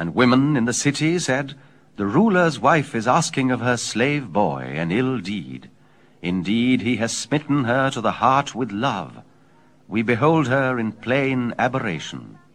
And women in the city said, The ruler's wife is asking of her slave boy an ill deed. Indeed, he has smitten her to the heart with love. We behold her in plain aberration.